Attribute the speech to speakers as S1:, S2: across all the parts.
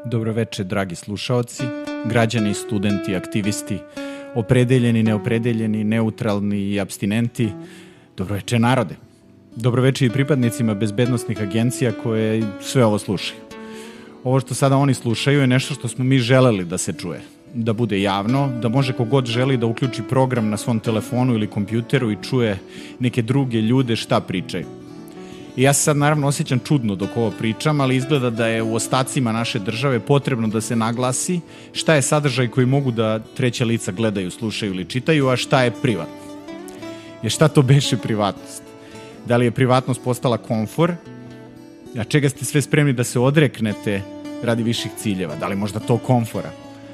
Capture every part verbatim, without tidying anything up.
S1: Dobroveče, dragi slušaoci, građani, studenti, aktivisti, opredeljeni, neopredeljeni, neutralni i apstinenti. Dobroveče, narode. Dobroveče i pripadnicima bezbednostnih agencija koje sve ovo slušaju. Ovo što sada oni slušaju je nešto što smo mi želeli da se čuje, da bude javno, da može kogod želi da uključi program na svom telefonu ili kompjuteru i čuje neke druge ljude šta pričaju. I ja se sad naravno osjećam čudno dok ovo pričam, ali izgleda da je u ostacima naše države potrebno da se naglasi šta je sadržaj koji mogu da treća lica gledaju, slušaju ili čitaju, a šta je privatno. Jer šta to beše privatnost? Da li je privatnost postala komfor? A čega ste sve spremni da se odreknete radi viših ciljeva? Da li možda to komfora?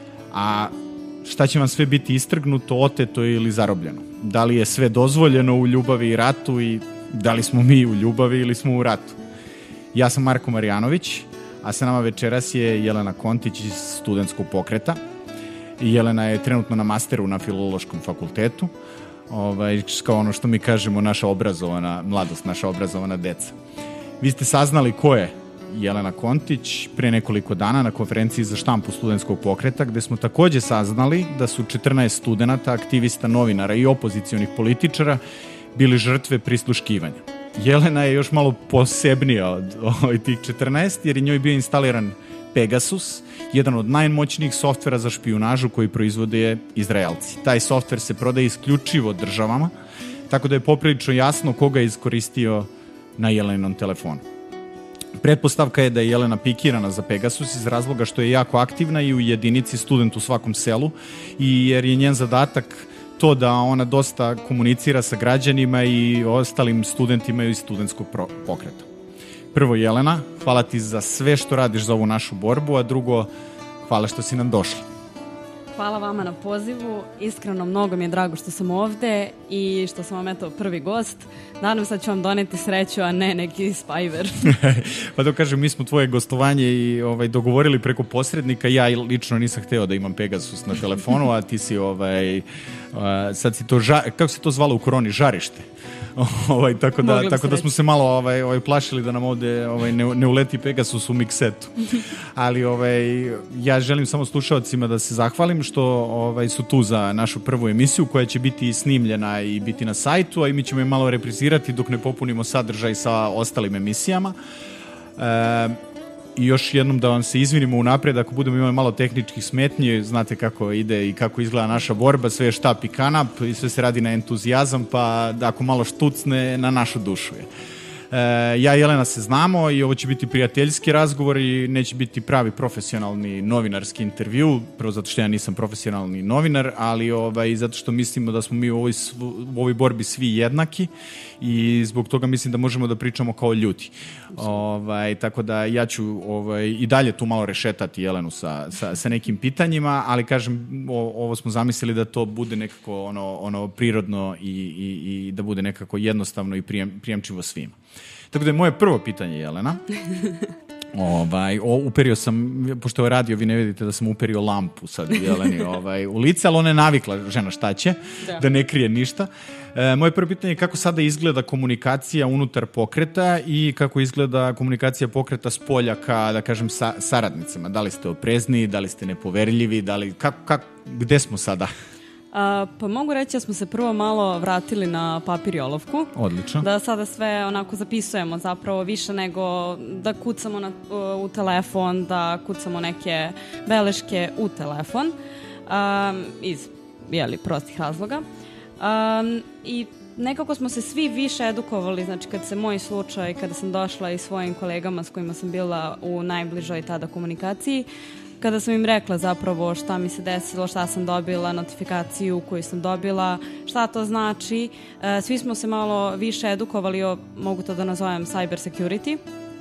S1: A šta će vam sve biti istrgnuto, oteto ili zarobljeno? Da li je sve dozvoljeno u ljubavi i ratu i da li smo mi u ljubavi ili smo u ratu? Ja sam Marko Marjanović, a sa nama večeras je Jelena Kontić iz Studentskog pokreta. I Jelena je trenutno na masteru na Filološkom fakultetu, ovaj, kao ono što mi kažemo naša obrazovana mladost, naša obrazovana deca. Vi ste saznali ko je Jelena Kontić pre nekoliko dana na konferenciji za štampu Studentskog pokreta, gde smo takođe saznali da su četrnaest studenata, aktivista, novinara i opozicionih političara bili žrtve prisluškivanja. Jelena je još malo posebnija od ovih tih četrnaest, jer je njoj bio instaliran Pegasus, jedan od najmoćnijih softvera za špijunažu koji proizvode Izraelci. Taj softver se prodaje isključivo državama, tako da je poprilično jasno koga je iskoristio na Jelenom telefonu. Pretpostavka je da je Jelena pikirana za Pegasus iz razloga što je jako aktivna i u jedinici Student u svakom selu, i jer je njen zadatak to da ona dosta komunicira sa građanima i ostalim studentima iz Studentskog pokreta. Prvo, Jelena, hvala ti za sve što radiš za ovu našu borbu, a drugo, hvala što si nam došla.
S2: Hvala vama na pozivu, iskreno mnogo mi je drago što sam ovde i što sam vam eto prvi gost. Nadam se da ću vam doneti sreću, a ne neki spajver.
S1: Pa da kažem, mi smo tvoje gostovanje i ovaj, dogovorili preko posrednika. Ja lično nisam hteo da imam Pegasus na telefonu, a ti si ovaj, sad si to, ža, kako se to zvalo u koroni, žarište. Ovaj, tako da, tako da smo se malo ovaj, ovaj, plašili da nam ovde ovaj, ne, ne uleti Pegasus u miksetu. Ali ovaj, ja želim samo slušalcima da se zahvalim što ovaj, su tu za našu prvu emisiju koja će biti snimljena i biti na sajtu, a i mi ćemo je malo reprizirati dok ne popunimo sadržaj sa ostalim emisijama. E, I još jednom da vam se izvinimo unapred ako budemo imali malo tehničkih smetnji, znate kako ide i kako izgleda naša borba, sve je štap i kanap i sve se radi na entuzijazam, pa ako malo štucne, na našu dušu je. E, ja i Jelena se znamo i ovo će biti prijateljski razgovor i neće biti pravi profesionalni novinarski intervju, prvo zato što ja nisam profesionalni novinar, ali ovaj, zato što mislimo da smo mi u ovoj, u ovoj borbi svi jednaki i zbog toga mislim da možemo da pričamo kao ljudi. Ovaj, tako da ja ću ovaj, i dalje tu malo rešetati Jelenu sa, sa, sa nekim pitanjima, ali kažem, o, ovo smo zamislili da to bude nekako ono, ono prirodno i, i, i da bude nekako jednostavno i prijem, prijemčivo svima. Tako da je moje prvo pitanje, Jelena, ovaj, o, uperio sam, pošto je radio, vi ne vidite da sam uperio lampu sad Jeleni ovaj, u lice, ali ona je navikla, žena šta će, da, da ne krije ništa. E, moje prvo pitanje je kako sada izgleda komunikacija unutar pokreta i kako izgleda komunikacija pokreta s polja ka, da kažem, sa, saradnicama. Da li ste oprezni, da li ste nepoverljivi, da li, kako, kako, gde smo sada?
S2: A, pa mogu reći da smo se prvo malo vratili na papir i olovku.
S1: Odlično.
S2: Da sada sve onako zapisujemo zapravo više nego da kucamo na, u telefon, da kucamo neke beleške u telefon um, iz, jeli, prostih razloga. Um, I nekako smo se svi više edukovali, znači kad se moj slučaj, kada sam došla i svojim kolegama s kojima sam bila u najbližoj tada komunikaciji, kada sam im rekla zapravo šta mi se desilo, šta sam dobila, notifikaciju koju sam dobila, šta to znači, e, svi smo se malo više edukovali o, mogu to da nazovem, cyber security.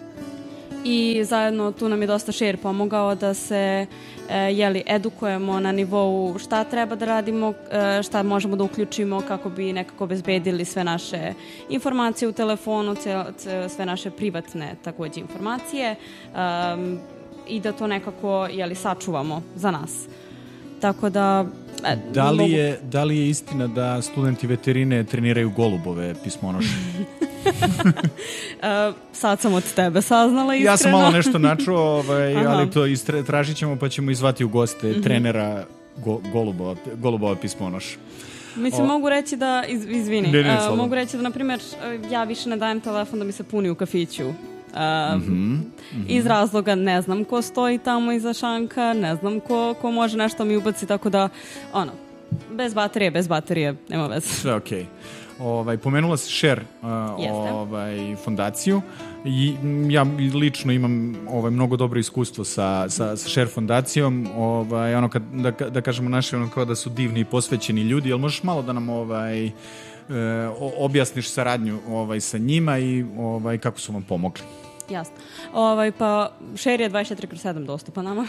S2: I zajedno tu nam je dosta share pomogao da se e, jeli, edukujemo na nivou šta treba da radimo, e, šta možemo da uključimo kako bi nekako obezbedili sve naše informacije u telefonu, ce, ce, sve naše privatne takođe informacije, um, i da to nekako, jeli, sačuvamo za nas. Tako da... E,
S1: da, li je, da li je istina da studenti veterine treniraju golubove pismonoše?
S2: uh, sad sam od tebe saznala iskreno.
S1: Ja sam malo nešto načuo, ovaj, ali to istre, tražit ćemo pa ćemo izvati u goste mm-hmm. trenera go, Golubova, Golubova pismonoša.
S2: Mislim,
S1: o...
S2: mogu reći da, iz, izvini,
S1: ne, ne,
S2: uh, mogu reći da, na primjer, ja više ne dajem telefon da mi se puni u kafiću. Uh, mm-hmm. Mm-hmm. Iz razloga ne znam ko stoji tamo iza šanka, ne znam ko, ko može nešto mi ubaci, tako da, ono, bez baterije, bez baterije, nema veze.
S1: Sve okej. Okay. Ovaj, pomenula si Share uh, ovaj, fondaciju i ja lično imam ovaj, mnogo dobro iskustvo sa, sa, sa Share fondacijom, ovaj, ono kad, da, da kažemo naši ono kao da su divni i posvećeni ljudi, jel možeš malo da nam ovaj, eh, objasniš saradnju ovaj, sa njima i ovaj, kako su vam pomogli?
S2: Jasno. Ovaj, pa Share je dvadeset četiri kroz sedam dostupan nama.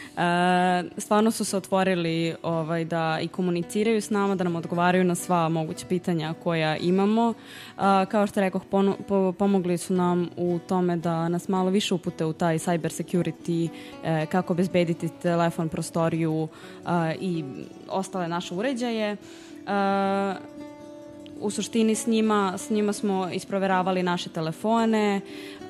S2: E, stvarno su se otvorili ovaj, da i komuniciraju s nama, da nam odgovaraju na sva moguća pitanja koja imamo. E, kao što rekoh, ponu, po, pomogli su nam u tome da nas malo više upute u taj cyber security, e, kako bezbediti telefon, prostoriju e, i ostale naše uređaje. E, U suštini s njima, s njima smo isproveravali naše telefone,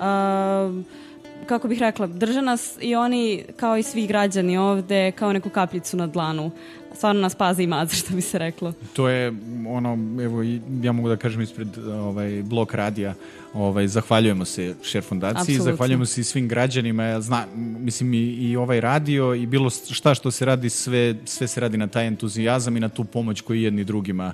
S2: uh, kako bih rekla, drže nas i oni, kao i svi građani ovde, kao neku kapljicu na dlanu. Stvarno nas pazi i maze, što bi se reklo.
S1: To je ono, evo, ja mogu da kažem ispred ovaj, Blok radija, ovaj, zahvaljujemo se Share fondaciji, Absolutno. Zahvaljujemo se i svim građanima, zna, mislim i, i ovaj radio i bilo šta što se radi, sve, sve se radi na taj entuzijazam i na tu pomoć koju jedni drugima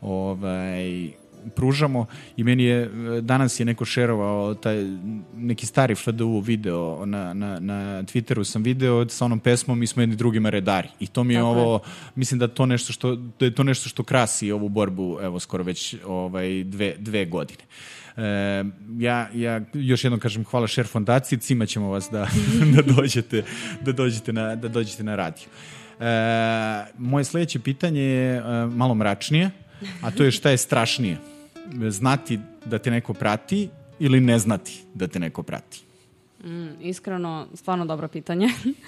S1: ovaj, pružamo i meni je, danas je neko šerovao taj neki stari F D U video na, na, na Twitteru sam video sa onom pesmom Mi smo jedni drugima redari i to mi je Tako ovo, je. Mislim da to nešto što, da je to nešto što krasi ovu borbu, evo skoro već ovaj, dve, dve godine. E, ja, ja još jednom kažem hvala Share fondaciji, cimat ćemo vas da, da, dođete, da, dođete na, da dođete na radio. E, moje sledeće pitanje je e, malo mračnije, a to je šta je strašnije? Znati da te neko prati ili ne znati da te neko prati?
S2: Mm, iskreno, stvarno dobro pitanje.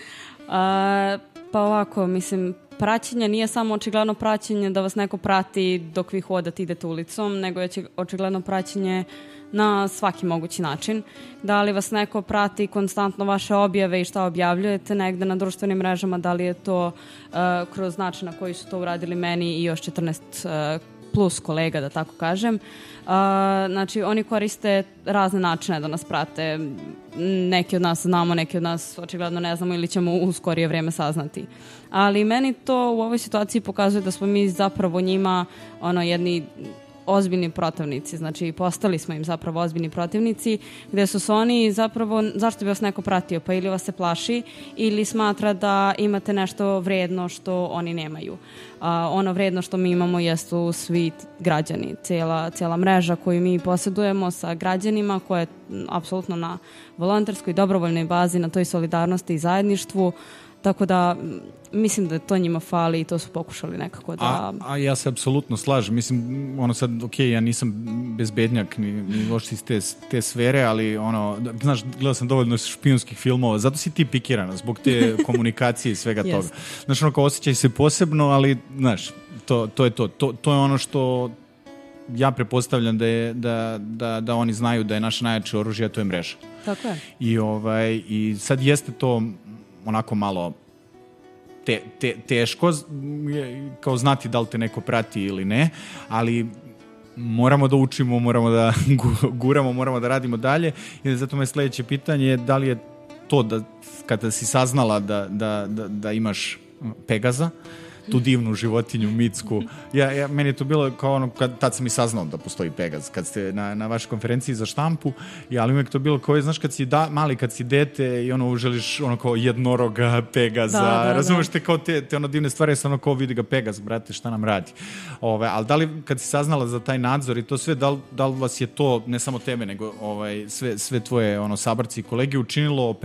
S2: A, pa ovako, mislim, praćenje nije samo očigledno praćenje da vas neko prati dok vi hodate, idete ulicom, nego je očigledno praćenje na svaki mogući način. Da li vas neko prati konstantno vaše objave i šta objavljujete negde na društvenim mrežama, da li je to uh, kroz način na koji su to uradili meni i još četrnaest uh, plus kolega, da tako kažem. Uh, znači, oni koriste razne načine da nas prate. Neki od nas znamo, neki od nas očigledno ne znamo ili ćemo u skorije vrijeme saznati. Ali meni to u ovoj situaciji pokazuje da smo mi zapravo njima ono, jedni ozbiljni protivnici, znači postali smo im zapravo ozbiljni protivnici, gde su se oni zapravo, zašto bi vas neko pratio? Pa ili vas se plaši, ili smatra da imate nešto vredno što oni nemaju. A, ono vredno što mi imamo jesu svi građani, cijela, cijela mreža koju mi posjedujemo sa građanima, koja je apsolutno na volonterskoj dobrovoljnoj bazi, na toj solidarnosti i zajedništvu. Tako da mislim da to njima fali i to su pokušali nekako da...
S1: A, a ja se apsolutno slažem. Mislim, ono sad, ok, ja nisam bezbednjak ni, ni loš iz te, te sfere, ali ono, znaš, gledao sam dovoljno špijunskih filmova, zato si ti pikirana zbog te komunikacije i svega toga. Znaš, ono kao osjećaj se posebno, ali, znaš, to, to je to. to. To je ono što ja prepostavljam da, je, da, da, da oni znaju da je naše najjače oružje, a to je mreža.
S2: Tako je.
S1: I, ovaj, i sad jeste to onako malo te, te, teško kao znati da li te neko prati ili ne, ali moramo da učimo, moramo da guramo, moramo da radimo dalje i zato me sledeće pitanje je da li je to da kada si saznala da, da, da, da imaš Pegaza, tu divnu životinju, mitsku. Ja, ja, meni je to bilo kao ono, kad, tad sam i saznao da postoji Pegaz, kad ste na, na vašoj konferenciji za štampu, ja, ali uvijek to bilo kao, znaš, kad si da, mali, kad si dete i ono, želiš ono kao jednoroga, Pegaza, da, da, razumeš te kao te, te ono divne stvari, sam ono kao vidi ga Pegaz, brate, šta nam radi. Ove, ali da li, kad si saznala za taj nadzor i to sve, da li, da li vas je to, ne samo tebe, nego ovaj, sve, sve tvoje ono, saborci i kolege učinilo